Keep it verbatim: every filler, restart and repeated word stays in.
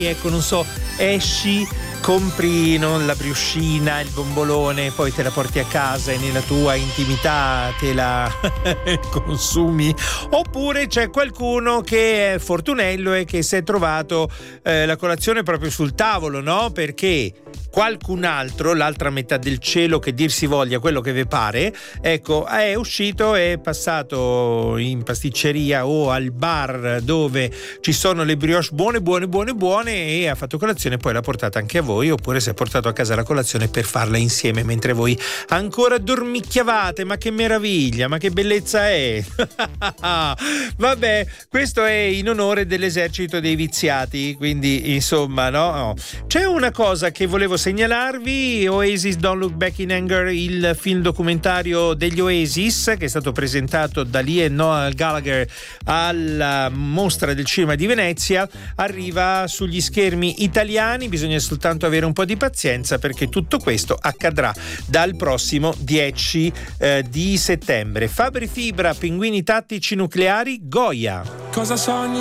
ecco, non so, esci, compri non, la briochina, il bombolone, poi te la porti a casa e nella tua intimità te la consumi, oppure c'è qualcuno che è fortunello e che si è trovato eh, la colazione proprio sul tavolo, no? Perché qualcun altro, l'altra metà del cielo che dir si voglia, quello che vi pare, ecco, è uscito e è passato in pasticceria o al bar dove ci sono le brioche buone buone buone buone e ha fatto colazione e poi l'ha portata anche a voi, oppure si è portato a casa la colazione per farla insieme mentre voi ancora dormicchiavate. Ma che meraviglia, ma che bellezza è. Vabbè, questo è in onore dell'esercito dei viziati, quindi insomma, no, no. C'è una cosa che volevo segnalarvi: Oasis Don't Look Back in Anger, il film documentario degli Oasis che è stato presentato da Lee e Noel Gallagher alla Mostra del Cinema di Venezia, arriva sugli schermi italiani. Bisogna soltanto avere un po' di pazienza, perché tutto questo accadrà dal prossimo dieci eh, di settembre. Fabri Fibra, Pinguini Tattici Nucleari, Goya. Cosa sogni?